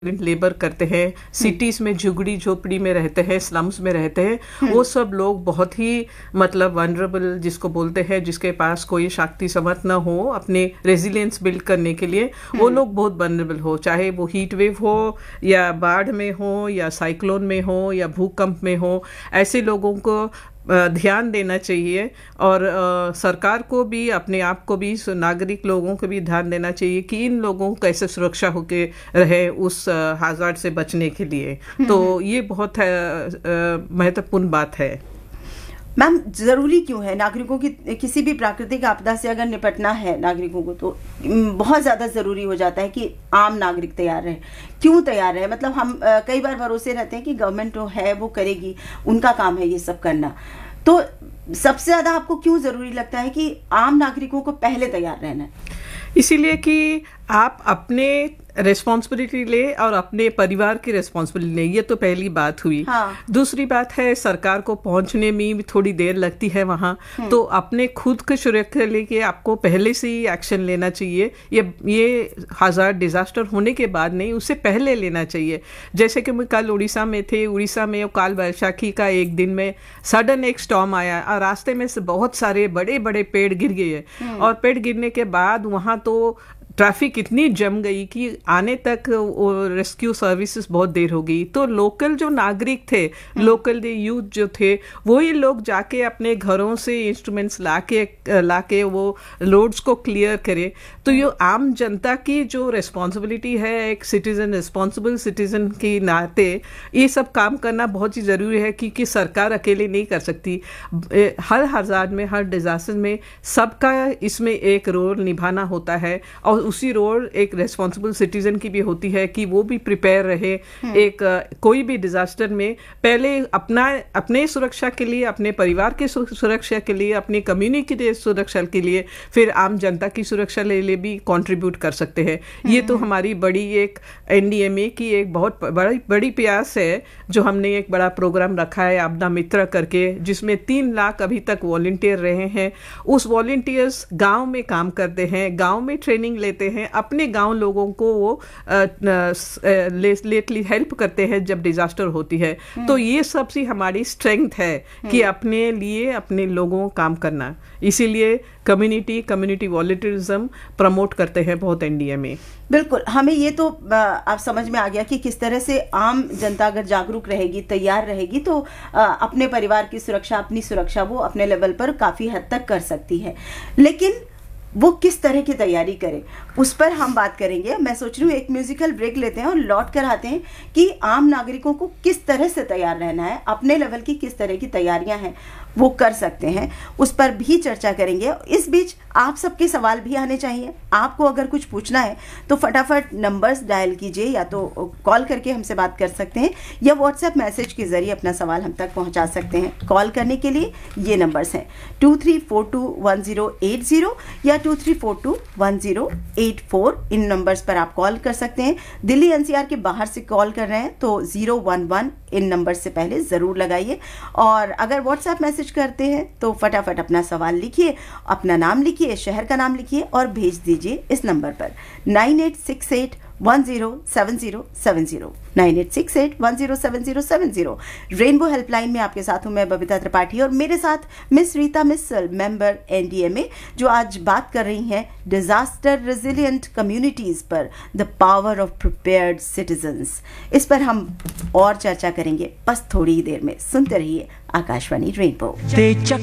Labour करते हैं, cities में झुगड़ी झोपड़ी में रहते हैं, स्लम्स में रहते हैं, वो सब लोग बहुत ही मतलब वनरेबल जिसको बोलते हैं, जिसके पास कोई शक्ति समर्थ न हो अपने रेजिलियंस बिल्ड करने के लिए, वो लोग बहुत वनरेबल हो, चाहे वो हीट वेव हो या बाढ़ में हो या साइक्लोन में हो या भूकंप में हो। ऐसे लोगों को ध्यान देना चाहिए और सरकार को भी, अपने आप को भी, नागरिक लोगों को भी ध्यान देना चाहिए कि इन लोगों को कैसे सुरक्षा होके रहे उस हाजार्ड से बचने के लिए। तो ये बहुत महत्वपूर्ण बात है। मैम, ज़रूरी क्यों है नागरिकों की किसी भी प्राकृतिक आपदा से अगर निपटना है नागरिकों को, तो बहुत ज़्यादा ज़रूरी हो जाता है कि आम नागरिक तैयार रहे। क्यों तैयार रहे? मतलब हम कई बार भरोसे रहते हैं कि गवर्नमेंट जो है वो करेगी, उनका काम है ये सब करना। तो सबसे ज़्यादा आपको क्यों ज़रूरी लगता है कि आम नागरिकों को पहले तैयार रहना है? इसीलिए कि आप अपने रिस्पॉन्सिबिलिटी ले और अपने परिवार की रिस्पॉन्सिबिलिटी ले, ये तो पहली बात हुई। हाँ। दूसरी बात है, सरकार को पहुंचने में भी थोड़ी देर लगती है वहाँ, तो अपने खुद की सुरक्षा के लिए आपको पहले से ही एक्शन लेना चाहिए। ये हजार डिजास्टर होने के बाद नहीं, उससे पहले लेना चाहिए। जैसे कि मैं कल उड़ीसा में थे, उड़ीसा में काल वैशाखी का एक दिन में सडन एक स्टॉर्म आया और रास्ते में से बहुत सारे बड़े बड़े पेड़ गिर गए, और पेड़ गिरने के बाद वहाँ तो ट्रैफिक इतनी जम गई कि आने तक रेस्क्यू सर्विसेज बहुत देर हो गई। तो लोकल जो नागरिक थे, लोकल यूथ जो थे, वही लोग जाके अपने घरों से इंस्ट्रूमेंट्स लाके वो रोड्स को क्लियर करे। तो ये आम जनता की जो रिस्पॉन्सिबिलिटी है, एक सिटीजन, रिस्पॉन्सिबल सिटीजन के नाते ये सब काम करना बहुत ही ज़रूरी है, क्योंकि सरकार अकेले नहीं कर सकती। हर हज़ार्ड में, हर डिजास्टर में सबका इसमें एक रोल निभाना होता है, और उसी रोल एक रिस्पॉन्सिबल सिटीजन की भी होती है कि वो भी प्रिपेयर रहे। एक कोई भी डिजास्टर में पहले अपने सुरक्षा के लिए, अपने परिवार की सुरक्षा के लिए, अपनी कम्युनिटी की सुरक्षा के लिए, फिर आम जनता की सुरक्षा के लिए भी कंट्रीब्यूट कर सकते हैं। ये तो हमारी बड़ी एक NDMA की एक बहुत बड़ी प्रयास है, जो हमने एक बड़ा प्रोग्राम रखा है आपदा मित्र करके, जिसमें 3 लाख अभी तक वॉलंटियर रहे हैं। उस वॉलंटियर्स गांव में काम करते हैं, गांव में ट्रेनिंग लेते हैं, अपने गांव लोगों को वो लेटली हेल्प करते हैं जब डिजास्टर होती है। तो ये सबसे हमारी स्ट्रेंथ है कि अपने लिए, अपने लोगों को काम करना। इसीलिए कम्युनिटी वॉलंटियरिज्म प्रमोट करते हैं बहुत NDMA। बिल्कुल, हमें ये तो आप समझ में आ गया कि किस तरह से आम जनता अगर जागरूक रहेगी, तैयार रहेगी, तो अपने परिवार की सुरक्षा, अपनी सुरक्षा वो अपने लेवल पर काफ़ी हद तक कर सकती है। लेकिन वो किस तरह की तैयारी करे, उस पर हम बात करेंगे। मैं सोच रही हूँ एक म्यूजिकल ब्रेक लेते हैं और लौट कर आते हैं कि आम नागरिकों को किस तरह से तैयार रहना है, अपने लेवल की किस तरह की तैयारियां हैं वो कर सकते हैं, उस पर भी चर्चा करेंगे। इस बीच आप सबके सवाल भी आने चाहिए। आपको अगर कुछ पूछना है तो फटाफट नंबर्स डायल कीजिए, या तो कॉल करके हमसे बात कर सकते हैं, या व्हाट्सएप मैसेज के जरिए अपना सवाल हम तक पहुंचा सकते हैं। कॉल करने के लिए ये नंबर्स हैं 23421080 या 23421084। इन नंबर्स पर आप कॉल कर सकते हैं। दिल्ली NCR के बाहर से कॉल कर रहे हैं तो 011 इन नंबर से पहले ज़रूर लगाइए। और अगर व्हाट्सएप मैसेज करते हैं तो फटाफट अपना सवाल लिखिए, अपना नाम लिखिए, शहर का नाम लिखिए और भेज दीजिए इस नंबर पर 9868107070 9868107070। रेनबो हेल्पलाइन में आपके साथ हूं मैं बबीता त्रिपाठी, और मेरे साथ miss Rita misal, member NDMA, जो आज बात कर रही हैं डिजास्टर रेजिलिएंट कम्युनिटीज पर, the power of prepared citizens. इस पर हम और चर्चा करेंगे बस थोड़ी ही देर में। सुनते रहिए आकाशवाणी रेनबो।